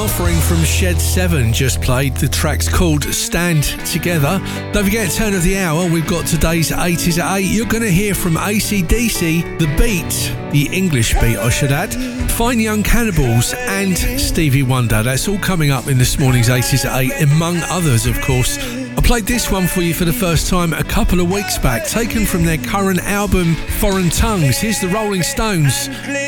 offering from Shed 7 just played. The track's called Stand Together. Don't forget, turn of the hour, we've got today's 80s at 8. You're going to hear from AC/DC, The Beat, the English beat I should add, Fine Young Cannibals and Stevie Wonder. That's all coming up in this morning's 80s at 8, among others, of course. I played this one for you for the first time a couple of weeks back, taken from their current album, Foreign Tongues. Here's the Rolling Stones